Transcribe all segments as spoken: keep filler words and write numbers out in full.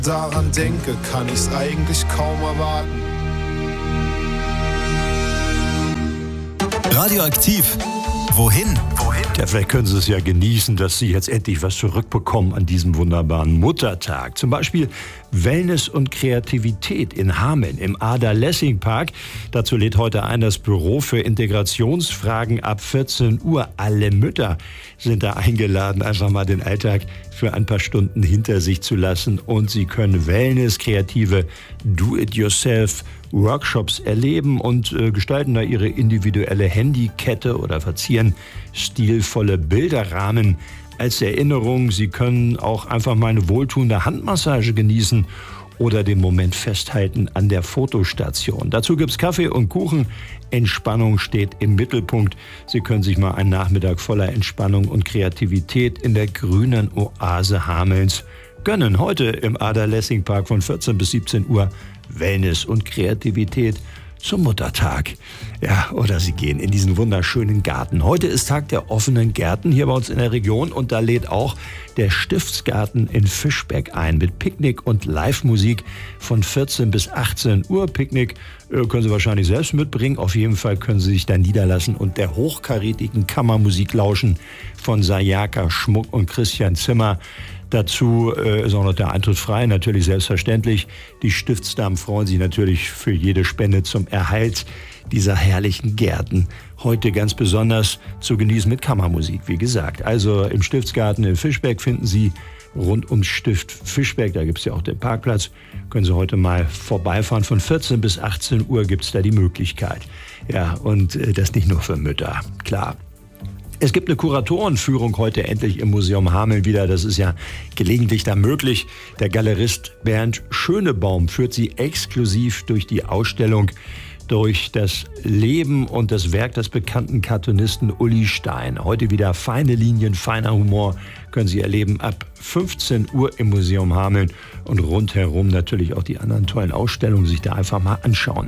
Daran denke, kann ich's eigentlich kaum erwarten. Radioaktiv. Wohin? Wohin? Ja, vielleicht können Sie es ja genießen, dass Sie jetzt endlich was zurückbekommen an diesem wunderbaren Muttertag. Zum Beispiel Wellness und Kreativität in Hameln im Ada-Lessing-Park. Dazu lädt heute ein das Büro für Integrationsfragen ab vierzehn Uhr. Alle Mütter sind da eingeladen, einfach mal den Alltag für ein paar Stunden hinter sich zu lassen. Und Sie können Wellness, kreative Do-it-yourself Workshops erleben und äh, gestalten da ihre individuelle Handykette oder verzieren stilvolle Bilderrahmen als Erinnerung. Sie können auch einfach mal eine wohltuende Handmassage genießen oder den Moment festhalten an der Fotostation. Dazu gibt's Kaffee und Kuchen. Entspannung steht im Mittelpunkt. Sie können sich mal einen Nachmittag voller Entspannung und Kreativität in der grünen Oase Hamelns gönnen. Heute im Ada-Lessing-Park von vierzehn bis siebzehn Uhr Wellness und Kreativität zum Muttertag. Ja, oder Sie gehen in diesen wunderschönen Garten. Heute ist Tag der offenen Gärten hier bei uns in der Region und da lädt auch der Stiftsgarten in Fischbeck ein mit Picknick und Live-Musik von vierzehn bis achtzehn Uhr. Picknick äh, können Sie wahrscheinlich selbst mitbringen. Auf jeden Fall können Sie sich da niederlassen und der hochkarätigen Kammermusik lauschen von Sayaka Schmuck und Christian Zimmer. Dazu äh, ist auch noch der Eintritt frei, natürlich selbstverständlich. Die Stiftsdamen freuen sich natürlich für jede Spende zum Erhalt dieser herrlichen Gärten. Heute ganz besonders zu genießen mit Kammermusik, wie gesagt. Also im Stiftsgarten in Fischbeck finden Sie rund ums Stift Fischbeck, da gibt es ja auch den Parkplatz, können Sie heute mal vorbeifahren. Von vierzehn bis achtzehn Uhr gibt es da die Möglichkeit. Ja, und äh, das nicht nur für Mütter, klar. Es gibt eine Kuratorenführung heute endlich im Museum Hameln wieder. Das ist ja gelegentlich da möglich. Der Galerist Bernd Schönebaum führt Sie exklusiv durch die Ausstellung, durch das Leben und das Werk des bekannten Cartoonisten Uli Stein. Heute wieder feine Linien, feiner Humor können Sie erleben ab fünfzehn Uhr im Museum Hameln und rundherum natürlich auch die anderen tollen Ausstellungen sich da einfach mal anschauen.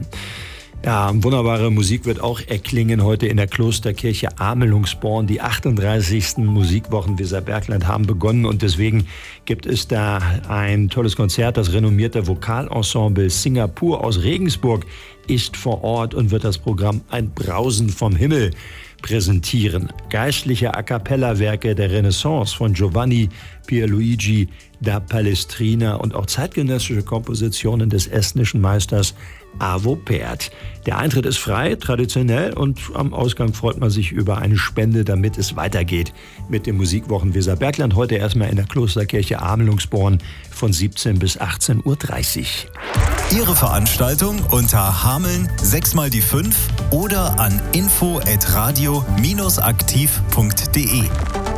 Ja, wunderbare Musik wird auch erklingen heute in der Klosterkirche Amelungsborn. Die achtunddreißigsten Musikwochen Weserbergland haben begonnen und deswegen gibt es da ein tolles Konzert. Das renommierte Vokalensemble Singapur aus Regensburg ist vor Ort und wird das Programm Ein Brausen vom Himmel präsentieren. Geistliche A-Cappella-Werke der Renaissance von Giovanni Pierluigi da Palestrina und auch zeitgenössische Kompositionen des estnischen Meisters Arvo Pärt. Der Eintritt ist frei, traditionell und am Ausgang freut man sich über eine Spende, damit es weitergeht mit den Musikwochen Weserbergland. Heute erstmal in der Klosterkirche Amelungsborn von siebzehn bis achtzehn Uhr dreißig. Ihre Veranstaltung unter Hameln sechs mal die fünf oder an info at radio aktiv punkt de.